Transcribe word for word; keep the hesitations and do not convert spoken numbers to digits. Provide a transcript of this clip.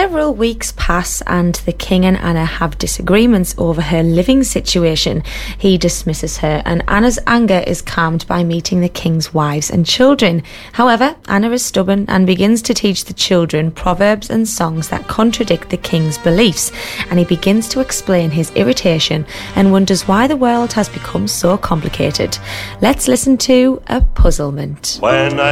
Several weeks pass and the king and Anna have disagreements over her living situation. He dismisses her and Anna's anger is calmed by meeting the king's wives and children. However, Anna is stubborn and begins to teach the children proverbs and songs that contradict the king's beliefs, and he begins to explain his irritation and wonders why the world has become so complicated. Let's listen to A Puzzlement. When I